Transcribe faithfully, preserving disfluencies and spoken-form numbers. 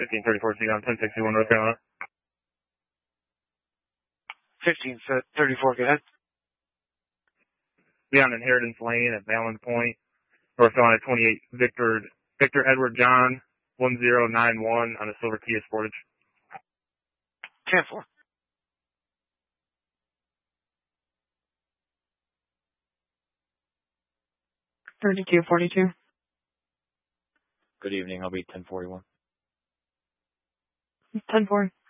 fifteen thirty-four, see you on ten sixty-one, North Carolina. fifteen thirty-four, go ahead. Be on Inheritance Lane at Ballin Point, North Carolina twenty-eight, Victor Victor Edward John, one zero nine one on a silver Kia Sportage. ten four. thirty-two forty-two. Good evening. I'll be ten forty-one. ten four.